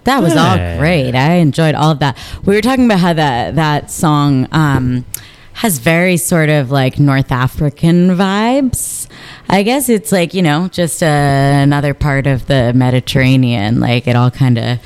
That was all Yeah. great. I enjoyed all of that. We were talking about how that song has very sort of like North African vibes. I guess it's like, just another part of the Mediterranean. Like it all kind of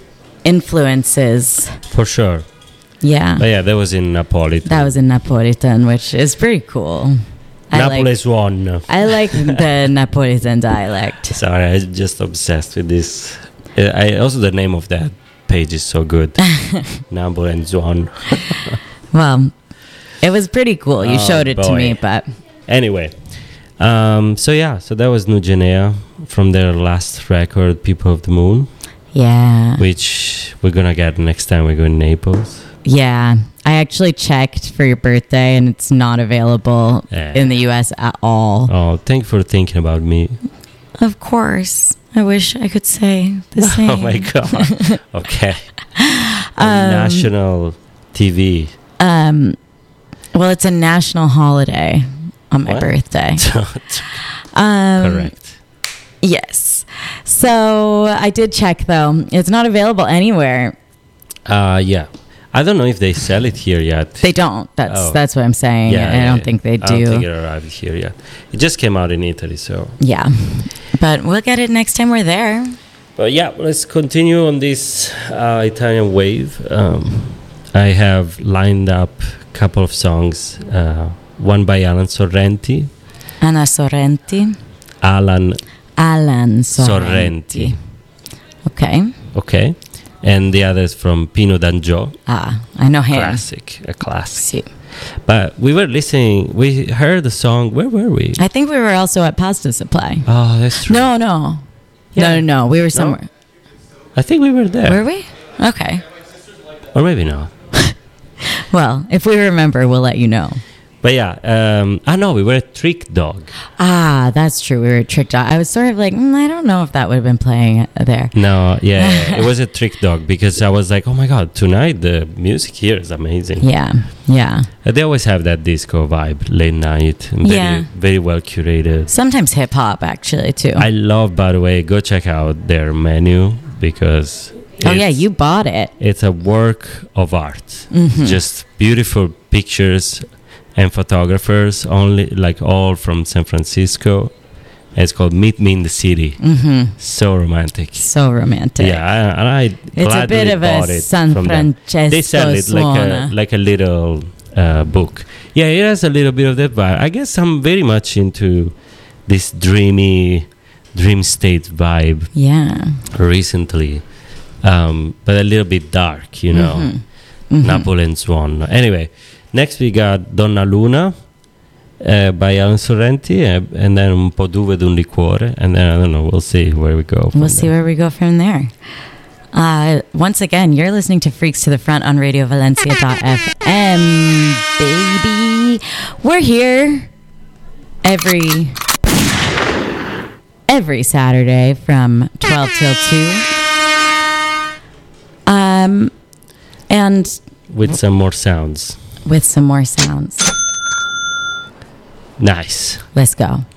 influences. For sure. Yeah. But yeah, that was in Napolitan. That was in Napolitan, which is pretty cool. Napoles one. I like the Napolitan dialect. Sorry, I'm just obsessed with this. Also, the name of that page is so good. Napoles one. Well, it was pretty cool. You showed it to boy. me, but Anyway, so that was New Guinea from their last record, People of the Moon, yeah. which we're gonna get next time we go in Naples. Yeah, I actually checked for your birthday and it's not available in the US at all. Oh, thank you for thinking about me. Of course. I wish I could say the same. Oh my god. Okay. On national TV. Well, it's a national holiday on my What? birthday. Correct. Yes. So I did check though. It's not available anywhere. Yeah. I don't know if they sell it here yet. They don't. That's what I'm saying. I don't think they do. I don't think it arrived here yet. It just came out in Italy, so. Yeah. But we'll get it next time we're there. But yeah, let's continue on this Italian wave. I have lined up a couple of songs. One by Alan Sorrenti. Anna Sorrenti. Alan Sorrenti. Okay. Okay. And the other is from Pino D'Angio. I know him. A classic. Sí. But we were listening, we heard the song, where were we? I think we were also at Pasta Supply. Oh, that's true. No. Yeah. No. We were somewhere. I think we were there. Were we? Okay. Or maybe not. Well, if we remember, we'll let you know. But yeah, no, we were at Trick Dog. That's true. We were at Trick Dog. I was sort of like, I don't know if that would have been playing there. No, yeah, it was a Trick Dog because I was like, oh my god, tonight the music here is amazing. Yeah. They always have that disco vibe, late night, and very well curated. Sometimes hip hop, actually, too. I love, by the way, go check out their menu because. You bought it. It's a work of art. Mm-hmm. Just beautiful pictures and photographers, all from San Francisco. It's called Meet Me in the City. Mm-hmm. So romantic. Yeah, I it's a bit of a San Francesco. They sell it like a little book. Yeah, it has a little bit of that vibe. I guess I'm very much into this dream state vibe. Yeah. Recently. But a little bit dark, Napoli Swan. Anyway, next we got Donna Luna by Alan Sorrenti, and then Un po' d'uva d'un liquore, and then I don't know, we'll see where we go. See where we go from there. Once again, you're listening to Freaks to the Front on RadioValencia.fm, baby. We're here every Saturday from 12 till 2. And with some more sounds. With some more sounds. Nice. Let's go.